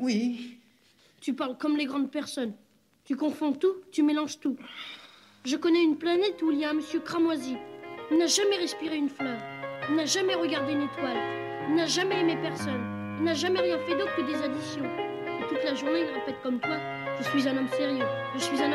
Oui. Tu parles comme les grandes personnes. Tu confonds tout, tu mélanges tout. Je connais une planète où il y a un monsieur cramoisi. Il n'a jamais respiré une fleur. Il n'a jamais regardé une étoile. Il n'a jamais aimé personne. Il n'a jamais rien fait d'autre que des additions. Et toute la journée, il répète comme toi, je suis un homme sérieux. Je suis un homme